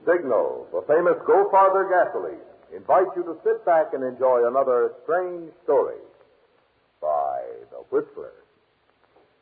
Signal, the famous Go Farther gasoline, invites you to sit back and enjoy another strange story.